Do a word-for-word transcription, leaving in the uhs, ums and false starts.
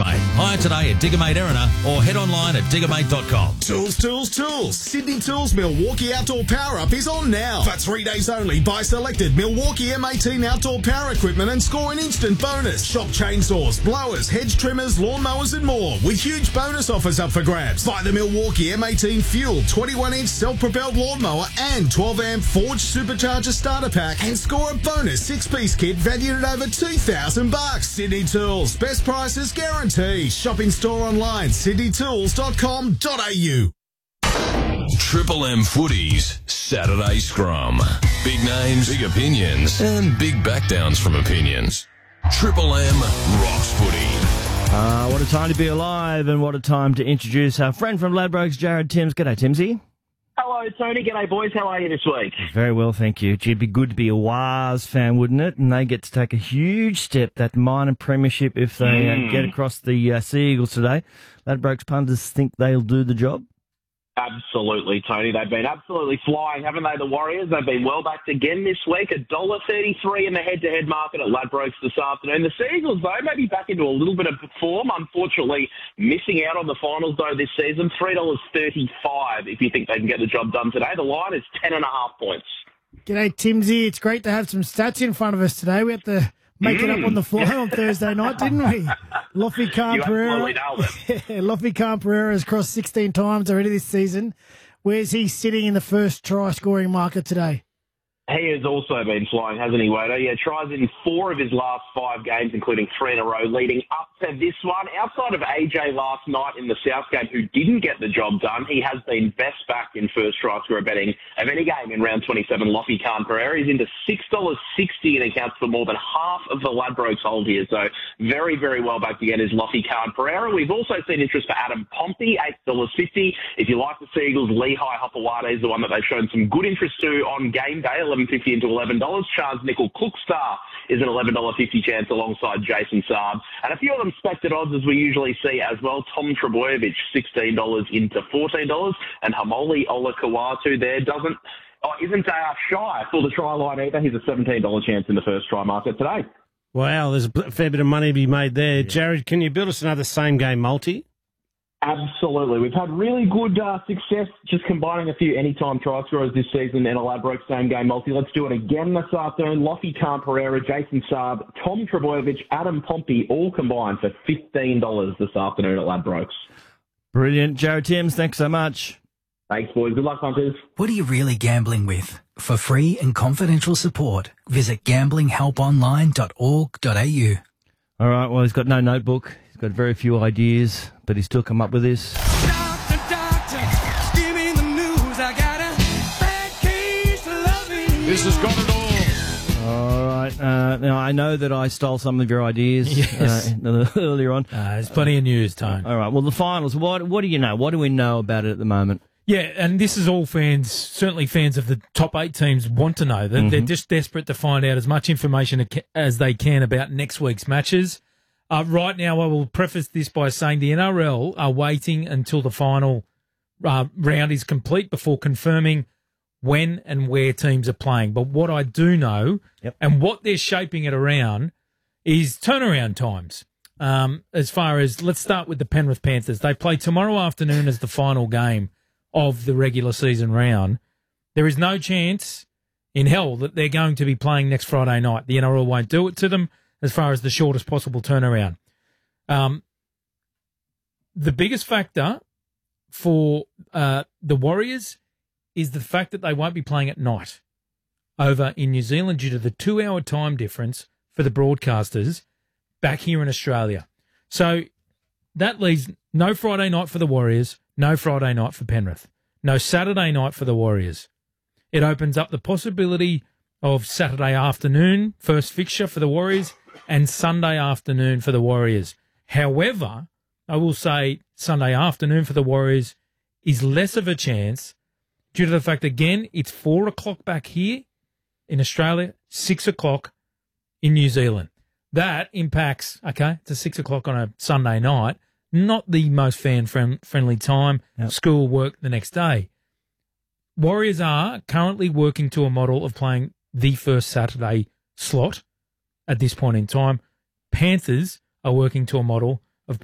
Mate. Hire today at Diggermate Erina or head online at diggermate dot com. Tools, tools, tools. Sydney Tools Milwaukee Outdoor Power Up is on now. For three days only, buy selected Milwaukee M eighteen outdoor power equipment and score an instant bonus. Shop chainsaws, blowers, hedge trimmers, lawnmowers and more with huge bonus offers up for grabs. Buy the Milwaukee M eighteen Fuel twenty-one inch self-propelled lawnmower and twelve amp Forge Supercharger starter pack and score a bonus six-piece kit valued at over two thousand bucks. Sydney Tools, best prices guaranteed. Shop in store online, sydney tools dot com dot a u. Triple M Footies Saturday Scrum. Big names, big opinions, and big backdowns from opinions. Triple M rocks footy. Uh, what a time to be alive, and what a time to introduce our friend from Ladbrokes, Jared Timms. G'day, Timsy. Hello, Tony. G'day, boys. How are you this week? Very well, thank you. It'd be good to be a Wars fan, wouldn't it? And they get to take a huge step, that minor premiership, if they mm. uh, get across the uh, Sea Eagles today. Ladbrokes punters think they'll do the job? Absolutely, Tony. They've been absolutely flying, haven't they, the Warriors? They've been well backed again this week. one dollar thirty-three in the head-to-head market at Ladbrokes this afternoon. The Seagulls, though, may be back into a little bit of form. Unfortunately, missing out on the finals, though, this season. three dollars thirty-five if you think they can get the job done today. The line is ten and a half points. G'day, Timsy. It's great to have some stats in front of us today. We had to make mm. it up on the fly on Thursday night, didn't we? Lofi Khan Pereira. Lofi Khan Pereira has crossed sixteen times already this season. Where's he sitting in the first try scoring market today? He has also been flying, hasn't he, Wado? Yeah, tries in four of his last five games, including three in a row, leading up to this one. Outside of A J last night in the South game, who didn't get the job done, he has been best back in first try scorer betting of any game in round twenty-seven. Lofi Khan Pereira is into six dollars sixty and accounts for more than half of the Ladbrokes hold here. So very, very well back again is Lofi Khan Pereira. We've also seen interest for Adam Pompey, eight dollars fifty. If you like the Seagulls, Lehigh Hopewade is the one that they've shown some good interest to on game day, eleven fifty into eleven dollars. Chance Nickel Cookstar is an eleven dollars fifty chance alongside Jason Saab. And a few of them expected odds as we usually see as well. Tom Trebojevic, sixteen dollars into fourteen dollars. And Hamoli Olakawatu there doesn't, oh, isn't uh, shy for the try line either. He's a seventeen dollars chance in the first try market today. Wow, there's a fair bit of money to be made there. Yeah. Jared, can you build us another same-game multi? Absolutely. We've had really good uh, success just combining a few anytime try scorers this season in a Ladbrokes same-game multi. Let's do it again this afternoon. Lofi Khan Pereira, Jason Saab, Tom Trebojevic, Adam Pompey, all combined for fifteen dollars this afternoon at Ladbrokes. Brilliant. Jared Timms, thanks so much. Thanks, boys. Good luck, punters. What are you really gambling with? For free and confidential support, visit gambling help online dot org dot a u. All right, well, he's got no notebook. He's got very few ideas, but he's still come up with this. Doctor, doctor, give me the news. I got a bad case of loving. This has got it all. All right. Uh, now, I know that I stole some of your ideas yes. uh, earlier on. Uh, there's plenty uh, of news, Tone. All right. Well, the finals, what, what do you know? What do we know about it at the moment? Yeah, and this is all fans, certainly fans of the top eight teams want to know. That mm-hmm. They're just desperate to find out as much information as they can about next week's matches. Uh, right now, I will preface this by saying the N R L are waiting until the final uh, round is complete before confirming when and where teams are playing. But what I do know, yep. and what they're shaping it around, is turnaround times. Um, as far as, let's start with the Penrith Panthers. They play tomorrow afternoon as the final game of the regular season round. There is no chance in hell that they're going to be playing next Friday night. The N R L won't do it to them as far as the shortest possible turnaround. Um, the biggest factor for uh, the Warriors is the fact that they won't be playing at night over in New Zealand due to the two-hour time difference for the broadcasters back here in Australia. So that leaves no Friday night for the Warriors, no Friday night for Penrith, no Saturday night for the Warriors. It opens up the possibility of Saturday afternoon, first fixture for the Warriors, and Sunday afternoon for the Warriors. However, I will say Sunday afternoon for the Warriors is less of a chance due to the fact, again, it's four o'clock back here in Australia, six o'clock in New Zealand. That impacts, okay, it's a six o'clock on a Sunday night, not the most fan-friendly time, yep. School, work the next day. Warriors are currently working to a model of playing the first Saturday slot at this point in time. Panthers are working to a model